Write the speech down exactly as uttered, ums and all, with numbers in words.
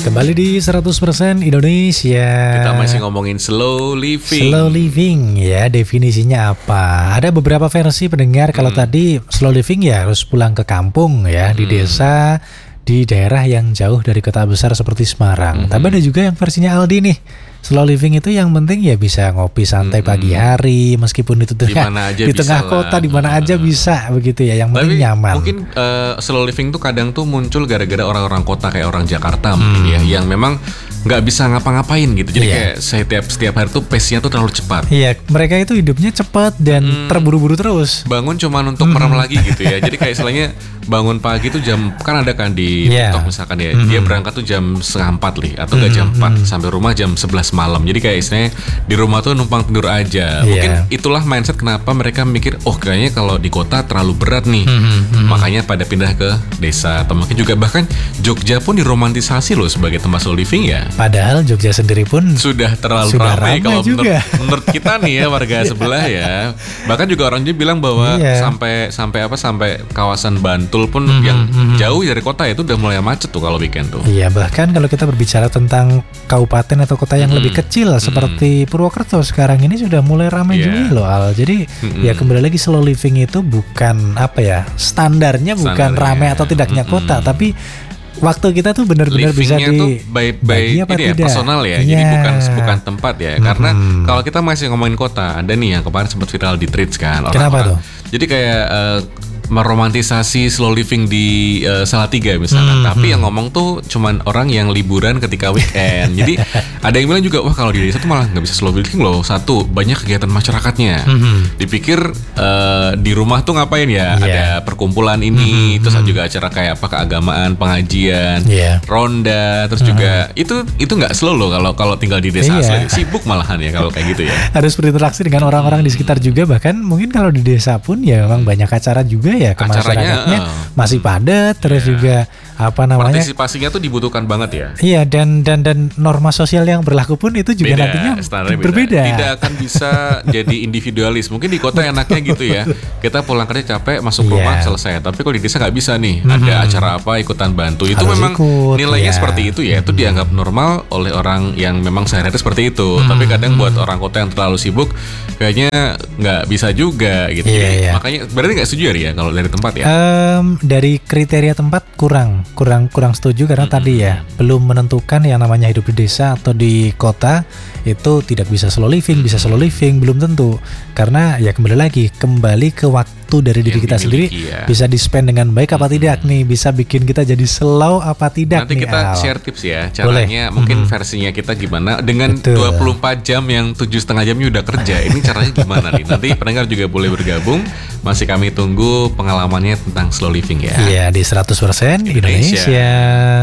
Kembali di seratus persen Indonesia. Kita masih ngomongin slow living. Slow living ya, definisinya apa? Ada beberapa versi pendengar. Kalau hmm. tadi slow living ya harus pulang ke kampung ya, hmm. di desa, di daerah yang jauh dari kota besar seperti Semarang. Hmm. Tapi ada juga yang versinya Aldi nih. Slow living itu yang penting ya bisa ngopi santai hmm. pagi hari, meskipun itu tengah, di tengah kota, di mana aja bisa begitu ya. Yang Tapi penting nyaman. Mungkin uh, slow living tuh kadang tuh muncul gara-gara orang-orang kota kayak orang Jakarta hmm. mungkin ya, yang memang nggak bisa ngapa-ngapain gitu. Jadi yeah. kayak setiap setiap hari tuh pace-nya tuh terlalu cepat. Iya, yeah, mereka itu hidupnya cepat dan hmm. terburu-buru terus. Bangun cuman untuk merem hmm. lagi gitu ya. Jadi kayak istilahnya bangun pagi tuh jam, kan ada kan di yeah. TikTok misalkan ya, hmm. dia berangkat tuh jam setengah empat li, atau nggak hmm. jam empat, sampai rumah jam sebelas malam. Jadi kayak istilahnya di rumah tuh numpang tidur aja. Yeah. Mungkin itulah mindset kenapa mereka mikir, oh kayaknya kalau di kota terlalu berat nih. Hmm. Makanya pada pindah ke desa. Atau mungkin juga bahkan Jogja pun diromantisasi loh sebagai tempat slow living ya. Padahal Jogja sendiri pun sudah terlalu sudah ramai kalau menurut, menurut kita nih ya, warga sebelah ya. Bahkan juga orang juga bilang bahwa yeah. sampai sampai apa sampai kawasan Bantul pun mm-hmm, yang mm-hmm. jauh dari kota itu udah mulai macet tuh kalau weekend tuh. Iya, bahkan kalau kita berbicara tentang kabupaten atau kota yang mm-hmm. lebih kecil mm-hmm. seperti Purwokerto sekarang ini sudah mulai ramai yeah. juga loh Al. Jadi mm-hmm. ya kembali lagi, slow living itu bukan apa ya, standarnya bukan Standarnya. ramai atau tidaknya mm-hmm. kota, tapi waktu kita tuh benar-benar bisa di by, by apa ini tidak? Ya, personal ya, yeah. jadi bukan bukan tempat ya. Hmm. Karena kalau kita masih ngomongin kota, ada nih yang kemarin sempat viral di Threads kan. Orang-orang. Kenapa tuh? Jadi kayak uh, meromantisasi slow living di uh, Salatiga misalnya, hmm, tapi hmm. yang ngomong tuh cuman orang yang liburan ketika weekend. Jadi ada yang bilang juga, wah kalau di desa tuh malah nggak bisa slow living loh. Satu, banyak kegiatan masyarakatnya. Hmm. Dipikir uh, di rumah tuh ngapain ya? Yeah. Ada perkumpulan ini, hmm, terus hmm. juga acara kayak apa, keagamaan, pengajian, yeah. ronda, terus hmm. juga itu itu nggak slow loh kalau kalau tinggal di desa yeah. asli. Sibuk malahan ya kalau kayak gitu ya. Harus berinteraksi dengan orang-orang di sekitar juga, bahkan mungkin kalau di desa pun ya memang banyak acara juga ya, ke masyarakatnya uh, masih padat, terus yeah. juga apa namanya, partisipasinya tuh dibutuhkan banget ya. Iya, dan dan dan norma sosial yang berlaku pun itu juga beda, nantinya berbeda. Beda. Tidak akan bisa jadi individualis. Mungkin di kota enaknya gitu ya, kita pulang kerja capek, masuk yeah. rumah selesai. Tapi kalau di desa nggak bisa nih, mm-hmm. ada acara apa ikutan bantu. Itu Harus memang ikut, nilainya yeah. seperti itu ya. Itu mm-hmm. dianggap normal oleh orang yang memang sehari-hari seperti itu. Mm-hmm. Tapi kadang buat orang kota yang terlalu sibuk, kayaknya nggak bisa juga gitu. Yeah, Jadi, yeah. makanya berarti nggak setuju ya kalau dari tempat ya? Um, dari kriteria tempat kurang, kurang, kurang setuju karena mm-hmm. tadi ya belum menentukan yang namanya hidup di desa atau di kota itu tidak bisa slow living, mm-hmm. bisa slow living belum tentu, karena ya kembali lagi kembali ke waktu dari diri kita sendiri ya. Bisa di spend dengan baik apa mm-hmm. tidak nih, bisa bikin kita jadi slow apa tidak. Nanti nih, kita Al. share tips ya caranya. Boleh. Mungkin mm-hmm. versinya kita gimana dengan Betul. dua puluh empat jam yang tujuh setengah jamnya udah kerja. Ini caranya gimana nih? Nanti pendengar juga boleh bergabung. Masih kami tunggu pengalamannya tentang slow living ya. Iya, di seratus persen Indonesia. Indonesia.